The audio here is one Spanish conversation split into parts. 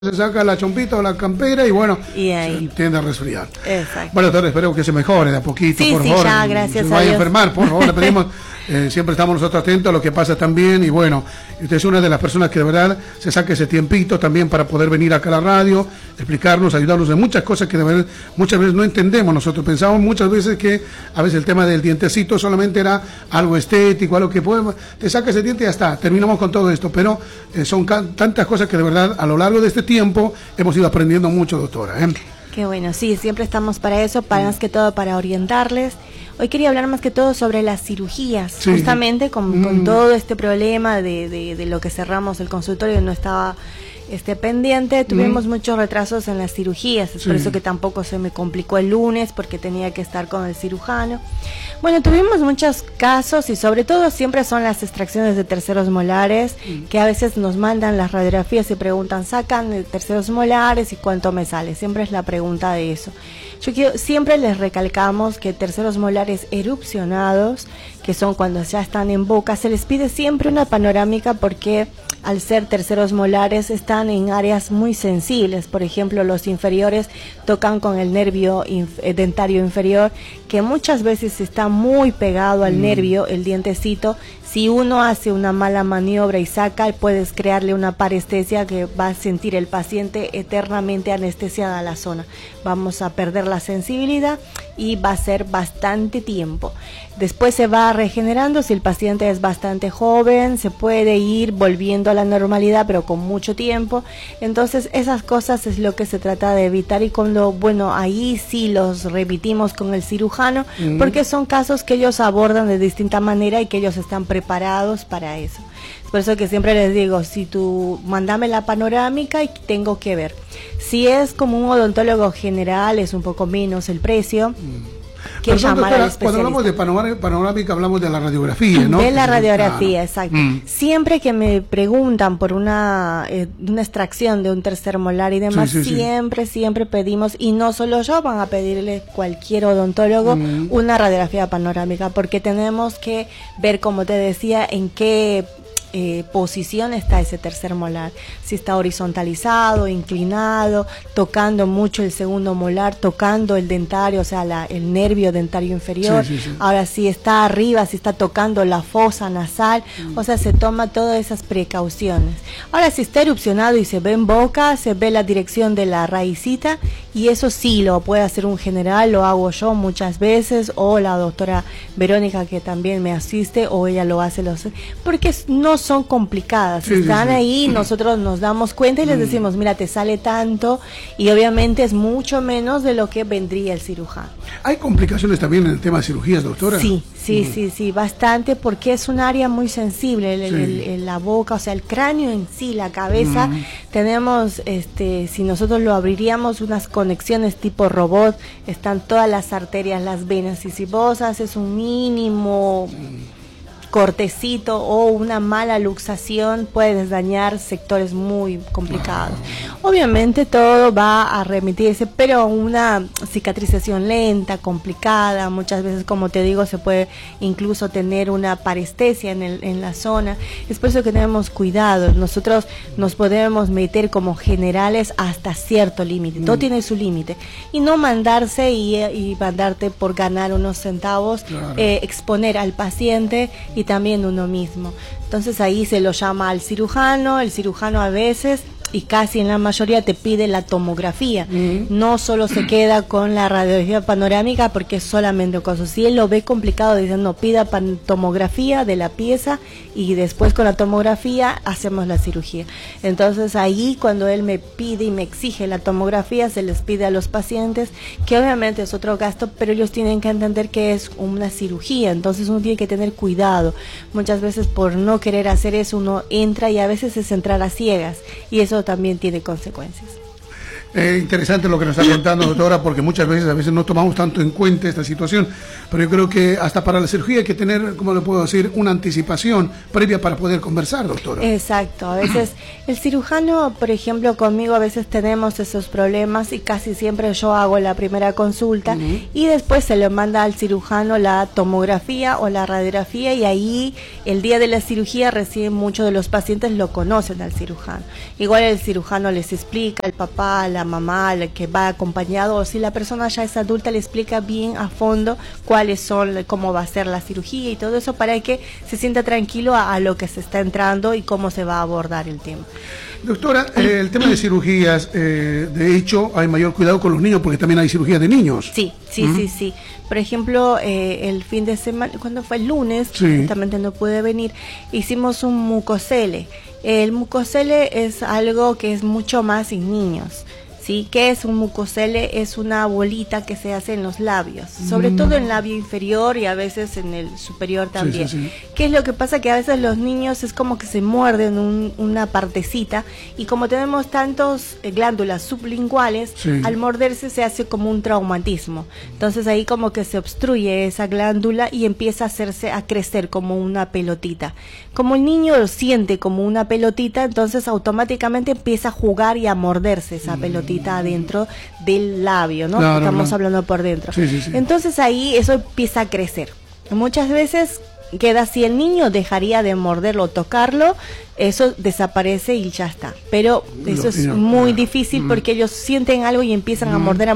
se saca la chompita o la campera y bueno, y ahí se tiende a resfriar. Exacto. Bueno, doctor, espero que se mejore de a poquito, Sí, por sí, favor. ya, gracias se a vaya a Dios. enfermar, por favor, le pedimos, siempre estamos nosotros atentos a lo que pasa también y bueno, usted es una de las personas que de verdad se saque ese tiempito también para poder venir acá a la radio, explicarnos, ayudarnos en muchas cosas que de verdad muchas veces no entendemos. Nosotros pensamos muchas veces que a veces el tema del dientecito solamente era algo estético, algo que puede, te saca ese diente y ya está, terminamos con todo esto, pero son tantas cosas que de verdad a lo largo de este tiempo hemos ido aprendiendo mucho, doctora. Qué bueno, sí, siempre estamos para eso, para más que todo para orientarles. Hoy quería hablar más que todo sobre las cirugías, sí, justamente con todo este problema de lo que cerramos el consultorio, no estaba pendiente, tuvimos muchos retrasos en las cirugías, es por eso que tampoco se me complicó el lunes, porque tenía que estar con el cirujano. Bueno, tuvimos muchos casos y sobre todo siempre son las extracciones de terceros molares, que a veces nos mandan las radiografías y preguntan, sacan de terceros molares y cuánto me sale, siempre es la pregunta de eso. Siempre les recalcamos que terceros molares erupcionados, que son cuando ya están en boca, se les pide siempre una panorámica porque al ser terceros molares están en áreas muy sensibles, por ejemplo los inferiores tocan con el nervio dentario inferior, que muchas veces está muy pegado al nervio, el dientecito. Si uno hace una mala maniobra y saca, puedes crearle una parestesia que va a sentir el paciente eternamente anestesiada a la zona. Vamos a perder la sensibilidad y va a ser bastante tiempo. Después se va regenerando, si el paciente es bastante joven, se puede ir volviendo a la normalidad, pero con mucho tiempo. Entonces esas cosas es lo que se trata de evitar y cuando, bueno, ahí sí los remitimos con el cirujano, porque son casos que ellos abordan de distinta manera y que ellos están preparados para eso. Es por eso que siempre les digo, si tú mandame la panorámica y tengo que ver. Si es como un odontólogo general, es un poco menos el precio. Que llamar al especialista. Cuando hablamos de panorámica hablamos de la radiografía, ¿no? De la radiografía, exacto. Siempre que me preguntan por una extracción de un tercer molar y demás, siempre pedimos, y no solo yo, van a pedirle cualquier odontólogo una radiografía panorámica, porque tenemos que ver, como te decía, en qué posición está ese tercer molar, si está horizontalizado, inclinado, tocando mucho el segundo molar, tocando el dentario, o sea, el nervio dentario inferior, ahora si está arriba, si está tocando la fosa nasal, o sea, se toma todas esas precauciones. Ahora si está erupcionado y se ve en boca, se ve la dirección de la raicita, y eso sí lo puede hacer un general, lo hago yo muchas veces, o la doctora Verónica que también me asiste, o ella lo hace, porque no son complicadas, están ahí, nosotros nos damos cuenta y les decimos, mira, te sale tanto, y obviamente es mucho menos de lo que vendría el cirujano. ¿Hay complicaciones también en el tema de cirugías, doctora? Sí, bastante, porque es un área muy sensible, la boca, o sea, el cráneo en sí, la cabeza, tenemos, si nosotros lo abriríamos, unas conexiones tipo robot, están todas las arterias, las venas, y si vos haces un mínimo cortecito o una mala luxación, puedes dañar sectores muy complicados. Obviamente todo va a remitirse, pero una cicatrización lenta, complicada, muchas veces, como te digo, se puede incluso tener una parestesia en la zona. Es por eso que tenemos cuidado. Nosotros nos podemos meter como generales hasta cierto límite, todo tiene su límite, y no mandarse y mandarte por ganar unos centavos, exponer al paciente y también uno mismo. Entonces ahí se lo llama al cirujano, el cirujano a veces y casi en la mayoría te pide la tomografía, no solo se queda con la radiografía panorámica porque es solamente un caso. Si él lo ve complicado, dicen no, pida tomografía de la pieza y después con la tomografía hacemos la cirugía. Entonces ahí cuando él me pide y me exige la tomografía, se les pide a los pacientes, que obviamente es otro gasto, pero ellos tienen que entender que es una cirugía, entonces uno tiene que tener cuidado. Muchas veces por no querer hacer eso uno entra y a veces es entrar a ciegas, y eso también tiene consecuencias. Interesante lo que nos está contando, doctora, porque muchas veces no tomamos tanto en cuenta esta situación, pero yo creo que hasta para la cirugía hay que tener, ¿cómo le puedo decir?, una anticipación previa para poder conversar, doctora. Exacto, a veces el cirujano, por ejemplo, conmigo a veces tenemos esos problemas y casi siempre yo hago la primera consulta y después se le manda al cirujano la tomografía o la radiografía, y ahí el día de la cirugía recién muchos de los pacientes lo conocen al cirujano. Igual el cirujano les explica, el papá, la mamá, el que va acompañado, o si la persona ya es adulta, le explica bien a fondo cuáles son, cómo va a ser la cirugía y todo eso, para que se sienta tranquilo a lo que se está entrando y cómo se va a abordar el tema. Doctora, el tema de cirugías, de hecho, hay mayor cuidado con los niños porque también hay cirugías de niños. Sí. Por ejemplo, el fin de semana, cuando fue el lunes, justamente no pude venir, hicimos un mucosele. El mucosele es algo que es mucho más en niños. ¿Sí? ¿Qué es un mucosele? Es una bolita que se hace en los labios, sobre todo en el labio inferior y a veces en el superior también. ¿Qué es lo que pasa? Que a veces los niños es como que se muerden una partecita, y como tenemos tantos glándulas sublinguales, al morderse se hace como un traumatismo. Entonces ahí como que se obstruye esa glándula y empieza a crecer como una pelotita. Como el niño lo siente como una pelotita, entonces automáticamente empieza a jugar y a morderse esa pelotita adentro del labio, ¿no? Claro, estamos hablando por dentro. Entonces ahí eso empieza a crecer. Muchas veces queda, si el niño dejaría de morderlo o tocarlo, eso desaparece y ya está. Pero eso es muy difícil porque ellos sienten algo y empiezan a morder,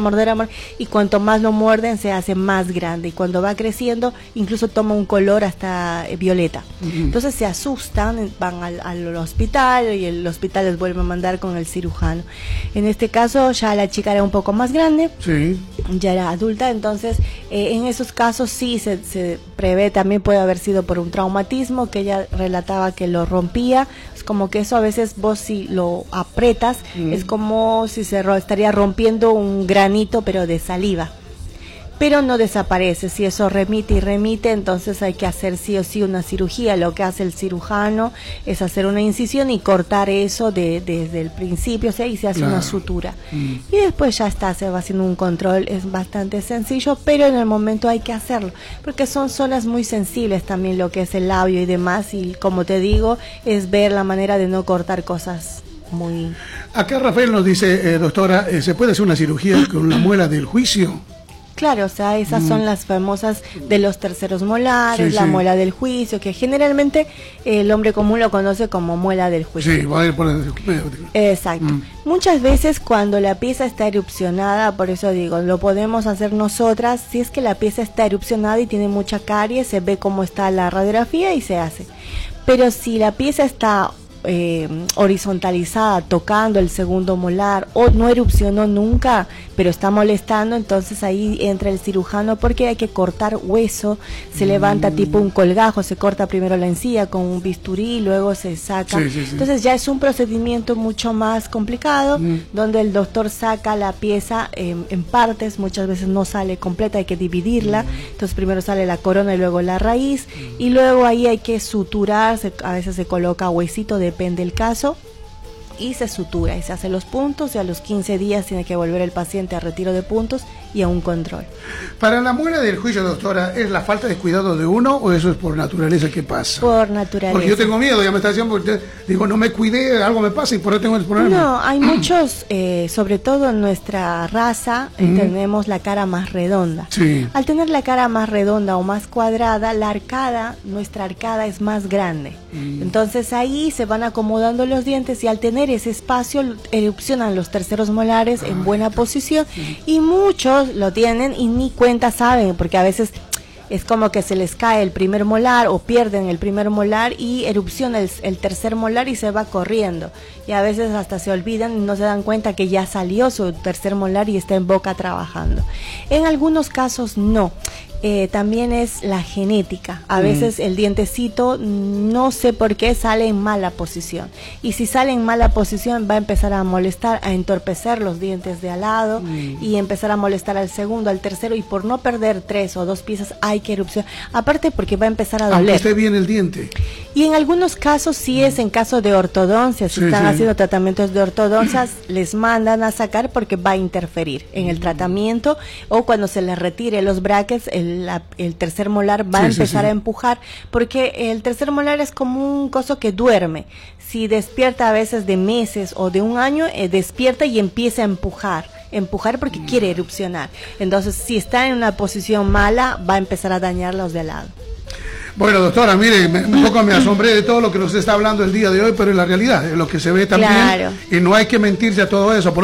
y cuanto más lo muerden se hace más grande, y cuando va creciendo incluso toma un color hasta violeta. Entonces se asustan, van al hospital y el hospital les vuelve a mandar con el cirujano. En este caso ya la chica era un poco más grande, ya era adulta, entonces en esos casos sí se prevé, también puede haber sido por un traumatismo que ella relataba que lo rompía. Es como que eso a veces vos si lo apretas es como si se estaría rompiendo un granito pero de saliva, pero no desaparece. Si eso remite y remite, entonces hay que hacer sí o sí una cirugía. Lo que hace el cirujano es hacer una incisión y cortar eso desde el principio, o sea, y se hace una sutura. Y después ya está, se va haciendo un control. Es bastante sencillo, pero en el momento hay que hacerlo, porque son zonas muy sensibles también, lo que es el labio y demás, y como te digo, es ver la manera de no cortar cosas muy... Acá Rafael nos dice, doctora, ¿se puede hacer una cirugía con la muela del juicio? Claro, o sea, esas son las famosas de los terceros molares, la muela del juicio, que generalmente el hombre común lo conoce como muela del juicio. Sí, va a ir por el... Exacto. Muchas veces cuando la pieza está erupcionada, por eso digo, lo podemos hacer nosotras, si es que la pieza está erupcionada y tiene mucha caries, se ve cómo está la radiografía y se hace. Pero si la pieza está horizontalizada, tocando el segundo molar, o no erupcionó nunca, pero está molestando, entonces ahí entra el cirujano, porque hay que cortar hueso, se levanta tipo un colgajo, se corta primero la encía con un bisturí, luego se saca. Entonces ya es un procedimiento mucho más complicado, donde el doctor saca la pieza en partes, muchas veces no sale completa, hay que dividirla, entonces primero sale la corona y luego la raíz, y luego ahí hay que suturar, a veces se coloca huesito, depende del caso, y se sutura y se hace los puntos, y a los 15 días tiene que volver el paciente a retiro de puntos y a un control. Para la muela del juicio, doctora, ¿es la falta de cuidado de uno o eso es por naturaleza que pasa? Por naturaleza. Porque yo tengo miedo, ya me está diciendo, porque digo, no me cuidé, algo me pasa y por eso tengo el problema. No, hay muchos, sobre todo en nuestra raza, tenemos la cara más redonda. Al tener la cara más redonda o más cuadrada, la arcada, nuestra arcada es más grande. Entonces ahí se van acomodando los dientes, y al tener ese espacio erupcionan los terceros molares en buena posición, y muchos lo tienen y ni cuenta saben, porque a veces es como que se les cae el primer molar o pierden el primer molar y erupciona el tercer molar y se va corriendo, y a veces hasta se olvidan y no se dan cuenta que ya salió su tercer molar y está en boca trabajando. En algunos casos no. también es la genética. A veces el dientecito, no sé por qué, sale en mala posición. Y si sale en mala posición, va a empezar a molestar, a entorpecer los dientes de al lado y empezar a molestar al segundo, al tercero. Y por no perder 3 o 2 piezas, hay que erupcionar. Aparte porque va a empezar a doler. Aunque esté bien el diente. Y en algunos casos sí es en caso de ortodoncia. Si están haciendo tratamientos de ortodoncias, les mandan a sacar porque va a interferir en el tratamiento, o cuando se les retire los brackets, el tercer molar va a empezar a empujar, porque el tercer molar es como un coso que duerme. Si despierta a veces de meses o de un año, despierta y empieza a empujar porque quiere erupcionar. Entonces, si está en una posición mala, va a empezar a dañar los de al lado. Bueno, doctora, mire, un poco me asombré de todo lo que nos está hablando el día de hoy, pero en la realidad, es lo que se ve también, y no hay que mentirse a todo eso.